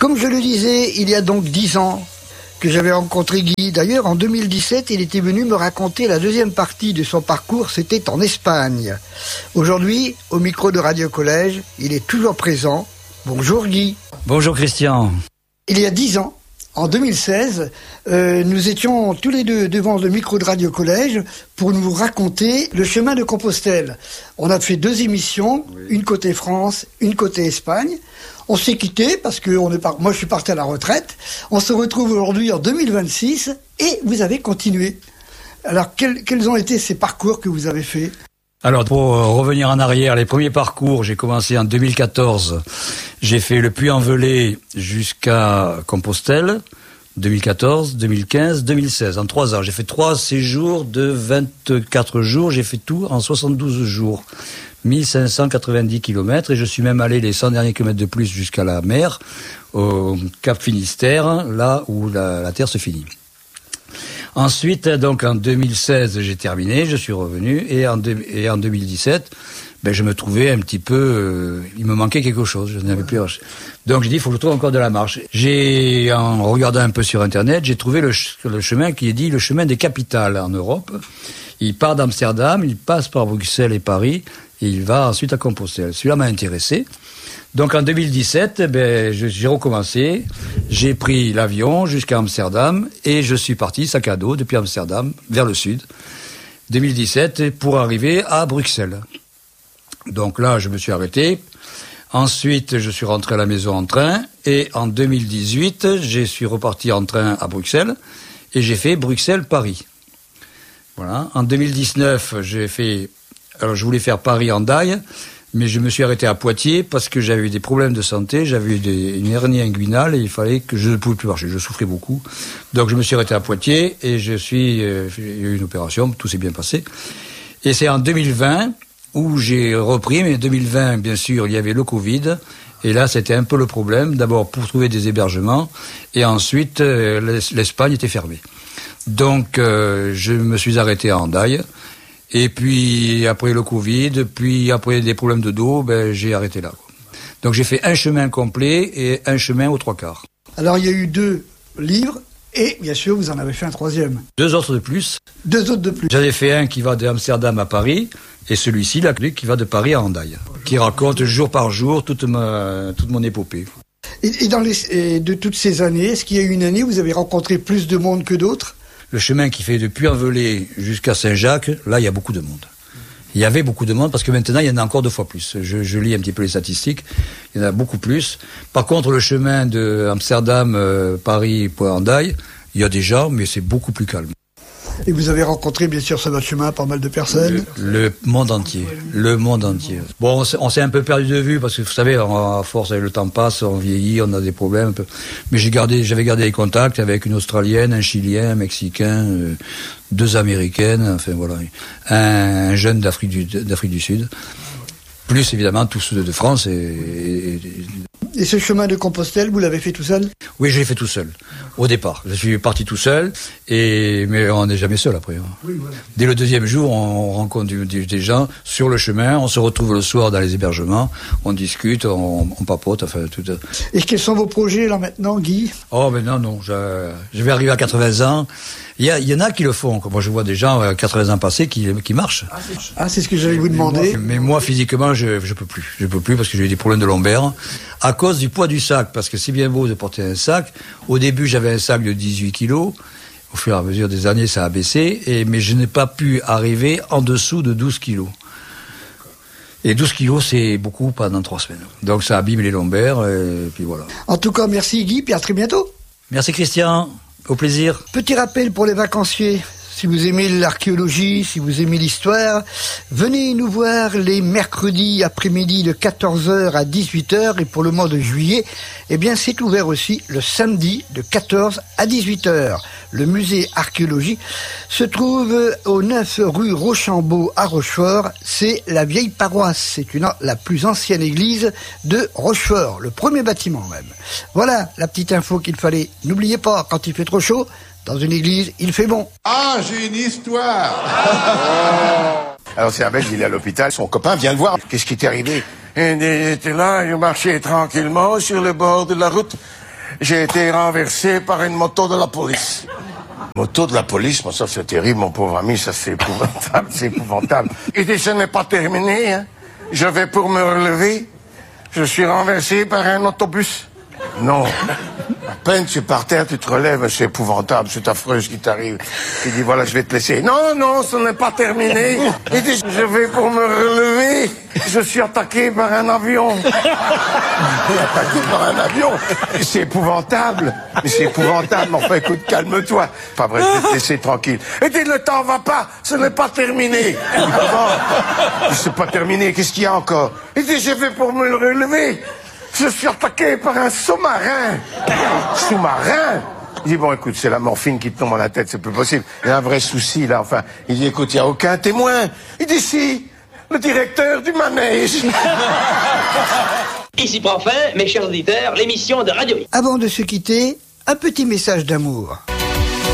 Comme je le disais, il y a donc 10 ans que j'avais rencontré Guy. D'ailleurs, en 2017, il était venu me raconter la deuxième partie de son parcours, c'était en Espagne. Aujourd'hui, au micro de Radio Collège, il est toujours présent. Bonjour Guy. Bonjour Christian. Il y a 10 ans, en 2016, nous étions tous les deux devant le micro de Radio Collège pour nous raconter le chemin de Compostelle. On a fait 2 émissions, une côté France, une côté Espagne. On s'est quitté parce que moi je suis parti à la retraite. On se retrouve aujourd'hui en 2026 et vous avez continué. Alors quels ont été ces parcours que vous avez faits ? Alors pour revenir en arrière, les premiers parcours, j'ai commencé en 2014. J'ai fait le Puy-en-Velay jusqu'à Compostelle, 2014, 2015, 2016, en 3 ans. J'ai fait 3 séjours de 24 jours, j'ai fait tout en 72 jours. 1590 km et je suis même allé les 100 derniers kilomètres de plus jusqu'à la mer, au Cap Finistère, là où la terre se finit. Ensuite, donc en 2016, j'ai terminé, je suis revenu et en 2017, je me trouvais un petit peu, il me manquait quelque chose, je n'avais plus. Donc j'ai dit, il faut que je trouve encore de la marche. En regardant un peu sur Internet, j'ai trouvé le chemin qui est dit le chemin des capitales en Europe. Il part d'Amsterdam, il passe par Bruxelles et Paris, et il va ensuite à Compostelle. Celui-là m'a intéressé. Donc en 2017, j'ai recommencé. J'ai pris l'avion jusqu'à Amsterdam et je suis parti sac à dos depuis Amsterdam vers le sud. 2017 pour arriver à Bruxelles. Donc là, je me suis arrêté. Ensuite, je suis rentré à la maison en train et en 2018, je suis reparti en train à Bruxelles et j'ai fait Bruxelles-Paris. Voilà. En 2019, je voulais faire Paris-Hendaye, mais je me suis arrêté à Poitiers parce que j'avais eu des problèmes de santé, j'avais eu une hernie inguinale et il fallait que je ne pouvais plus marcher, je souffrais beaucoup. Donc je me suis arrêté à Poitiers et j'ai eu une opération, tout s'est bien passé. Et c'est en 2020 où j'ai repris, mais en 2020, bien sûr, il y avait le Covid. Et là, c'était un peu le problème, d'abord pour trouver des hébergements et ensuite l'Espagne était fermée. Donc je me suis arrêté à Hendaye. Et puis, après le Covid, puis après des problèmes de dos, j'ai arrêté là. Donc, j'ai fait un chemin complet et un chemin aux 3/4. Alors, il y a eu 2 livres et, bien sûr, vous en avez fait un 3e. 2 autres de plus. 2 autres de plus. J'avais fait un qui va d'Amsterdam à Paris et celui-ci, là, qui va de Paris à Hendaye, qui raconte jour par jour toute mon épopée. Et de toutes ces années, est-ce qu'il y a eu une année où vous avez rencontré plus de monde que d'autres ? Le chemin qui fait de Puy-en-Velay jusqu'à Saint-Jacques, là, il y a beaucoup de monde. Il y avait beaucoup de monde parce que maintenant, il y en a encore 2 fois plus. Je lis un petit peu les statistiques. Il y en a beaucoup plus. Par contre, le chemin de Amsterdam, Paris, Hendaye, il y a des gens, mais c'est beaucoup plus calme. Et vous avez rencontré, bien sûr, sur votre chemin, pas mal de personnes. Le monde entier. Le monde entier. Bon, on s'est un peu perdu de vue parce que, vous savez, à force, le temps passe, on vieillit, on a des problèmes. Mais j'avais gardé les contacts avec une Australienne, un Chilien, un Mexicain, 2 Américaines, enfin voilà. Un jeune d'Afrique du Sud. Plus, évidemment, tous ceux de France Et ce chemin de Compostelle, vous l'avez fait tout seul ? Oui, je l'ai fait tout seul, au départ. Je suis parti tout seul, mais on n'est jamais seul après. Oui, voilà. Dès le 2e jour, on rencontre des gens sur le chemin, on se retrouve le soir dans les hébergements, on discute, on papote, enfin tout. Et quels sont vos projets là maintenant, Guy ? Oh, maintenant non, je vais arriver à 80 ans. Il y en a qui le font. Moi, je vois des gens à 80 ans passés qui marchent. C'est ce que j'allais vous demander. Mais moi, physiquement, je peux plus. Je peux plus parce que j'ai eu des problèmes de lombaire à cause du poids du sac. Parce que c'est bien beau de porter un sac. Au début, j'avais un sac de 18 kilos. Au fur et à mesure des années, ça a baissé. Mais je n'ai pas pu arriver en dessous de 12 kilos. Et 12 kilos, c'est beaucoup pendant 3 semaines. Donc, ça abîme les lombaires. Et puis voilà. En tout cas, merci Guy, puis à très bientôt. Merci Christian. Au plaisir. Petit rappel pour les vacanciers. Si vous aimez l'archéologie, si vous aimez l'histoire, venez nous voir les mercredis après-midi de 14h à 18h. Et pour le mois de juillet, c'est ouvert aussi le samedi de 14 à 18h. Le musée archéologie se trouve au 9 rue Rochambeau à Rochefort. C'est la vieille paroisse. C'est la plus ancienne église de Rochefort, le premier bâtiment même. Voilà la petite info qu'il fallait. N'oubliez pas, quand il fait trop chaud, dans une église, il fait bon. Ah, j'ai une histoire. Alors c'est un mec, il est à l'hôpital, son copain vient le voir. Qu'est-ce qui t'est arrivé? Il était là, il marchait tranquillement sur le bord de la route. j'ai été renversé par une moto de la police. Moto de la police, moi ça c'est terrible, mon pauvre ami, ça c'est épouvantable, c'est épouvantable. Il dit, ce n'est pas terminé, hein. Je vais pour me relever, je suis renversé par un autobus. Non. À peine tu es par terre, tu te relèves, c'est épouvantable, c'est affreux ce qui t'arrive. Il dit, voilà, je vais te laisser. Non, non, ce n'est pas terminé. Il dit, je vais pour me relever, je suis attaqué par un avion. Attaqué par un avion. C'est épouvantable. Mais c'est épouvantable. Enfin, écoute, calme-toi. Pas vrai, je vais te laisser tranquille. Et dit, le temps va pas, ce n'est pas terminé. Ah bon? C'est pas terminé, qu'est-ce qu'il y a encore? Il dit, je vais pour me relever. Je suis attaqué par un sous-marin. Sous-marin? Il dit, bon, écoute, c'est la morphine qui te tombe à la tête, c'est plus possible. Il y a un vrai souci, là, enfin. Il dit, écoute, il n'y a aucun témoin. Il dit, si, le directeur du manège. Ici prend fin, mes chers auditeurs, l'émission de Radio. Avant de se quitter, un petit message d'amour.